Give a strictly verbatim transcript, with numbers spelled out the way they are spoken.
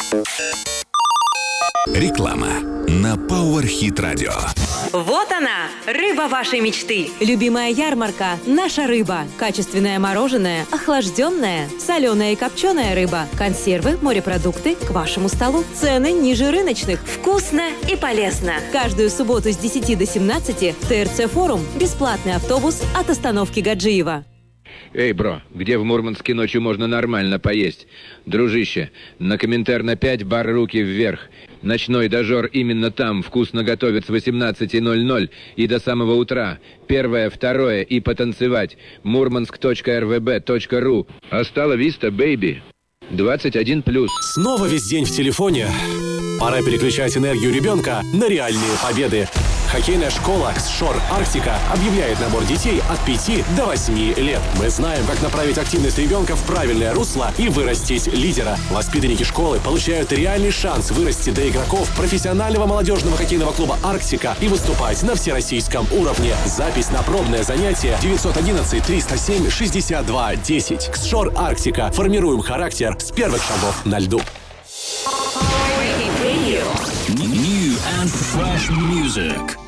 Реклама на Power Hit Radio. Вот она, рыба вашей мечты. Любимая ярмарка – наша рыба. Качественное мороженое, охлажденное, соленая и копченая рыба, консервы, морепродукты к вашему столу. Цены ниже рыночных. Вкусно и полезно. Каждую субботу с десяти до семнадцати ТРЦ Форум. Бесплатный автобус от остановки Гаджиева. Эй, бро, где в Мурманске ночью можно нормально поесть? Дружище, на Коминтерна пять бар «Руки вверх». Ночной дожор именно там вкусно готовят с восемнадцати ноль-ноль и до самого утра. Первое, второе и потанцевать. мурманск точка эр вэ бэ точка ру. Астала виста, бэйби. двадцать один плюс. Снова весь день в телефоне. Пора переключать энергию ребенка на реальные победы. Хоккейная школа «Ксшор Арктика» объявляет набор детей от пяти до восьми лет. Мы знаем, как направить активность ребенка в правильное русло и вырастить лидера. Воспитанники школы получают реальный шанс вырасти до игроков профессионального молодежного хоккейного клуба «Арктика» и выступать на всероссийском уровне. Запись на пробное занятие девятьсот одиннадцать триста семь шестьдесят два десять. «Ксшор Арктика». Формируем характер с первых шагов на льду. New and fresh music.